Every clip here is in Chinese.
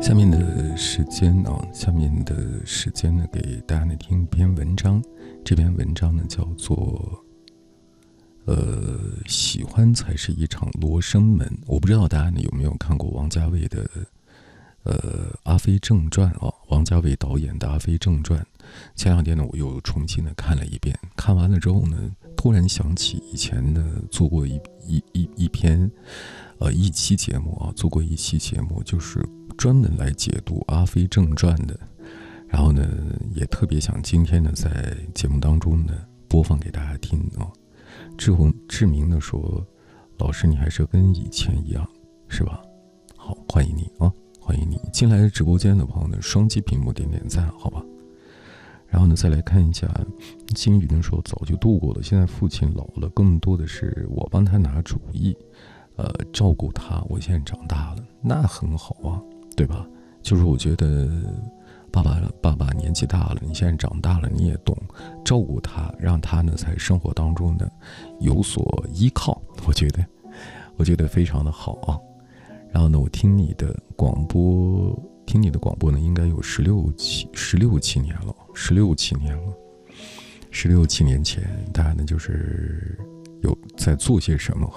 下面的时间呢，给大家呢听一篇文章。这篇文章呢叫做喜欢才是一场罗生门。我不知道大家呢有没有看过王家卫的阿飞正传啊，王家卫导演的阿飞正传。前两天呢我又重新的看了一遍，看完了之后呢，突然想起以前呢做过一期节目啊，做过一期节目，就是专门来解读阿飞正传的。然后呢也特别想今天呢在节目当中呢播放给大家听啊。志明的说，老师你还是跟以前一样是吧？好，欢迎你啊，欢迎你进来直播间的朋友呢，双击屏幕点点赞好吧。然后呢再来看一下金鱼呢说，早就度过了，现在父亲老了，更多的是我帮他拿主意，照顾他。我现在长大了，那很好啊，对吧？就是我觉得爸爸年纪大了，你现在长大了，你也懂照顾他，让他呢在生活当中呢有所依靠，我觉得非常的好啊。然后呢我听你的广播呢应该有16期年了，16期年前大家呢就是有在做些什么。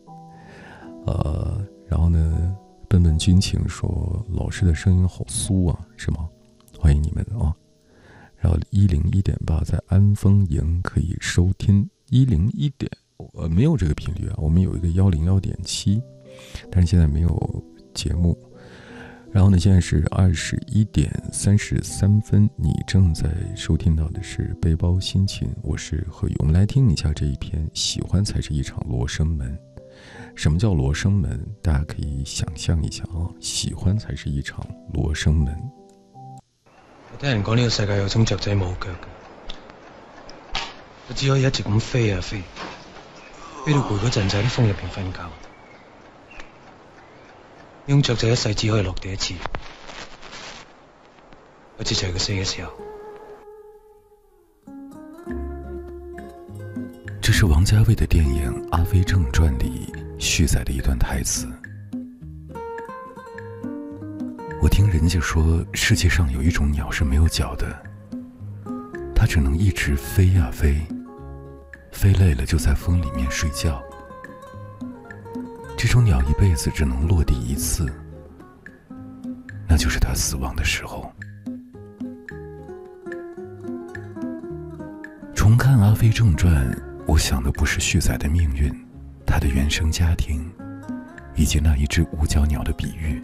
然后呢笨笨军情说，老师的声音好酥啊，是吗？欢迎你们啊。然后101.8在安丰营可以收听101点，没有这个频率啊，我们有一个101.7，但是现在没有节目。然后呢现在是21点33分，你正在收听到的是背包心情，我是何宇。我们来听一下这一篇，喜欢才是一场罗生门。什么叫罗生门？大家可以想象一下啊，喜歡才是一場羅生門。 我聽人講呢個世界有種雀仔冇腳嘅，佢只可以一直咁飛啊飛，飛到攰嗰陣就喺啲風入邊瞓覺。呢種雀仔一世只可以落地一次，一次就係佢死嘅時候。 這是王家衛的電影《阿飛正傳》裡續載的一段台詞。我聽人家說，世界上有一種鳥是沒有腳的，它只能一直飛呀飛，飛累了就在風裡面睡覺。這種鳥一輩子只能落地一次，那就是它死亡的時候。重看《阿飛正傳》，我想的不是續載的命運，他的原生家庭，以及那一只五腳鳥的比喻。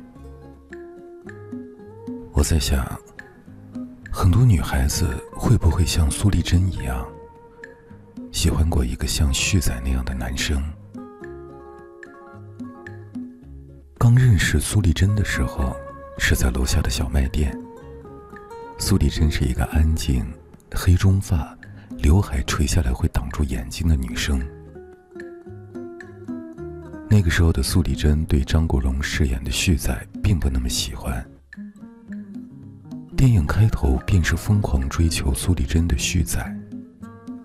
我在想，很多女孩子會不會像蘇麗珍一樣，喜歡過一個像續載那樣的男生？剛認識蘇麗珍的時候，是在樓下的小賣店。蘇麗珍是一個安靜、黑中髮、劉海垂下來會擋住眼睛的女生。那個時候的蘇麗珍對張國榮飾演的續載並不那麼喜歡。電影開頭便是瘋狂追求蘇麗珍的續載。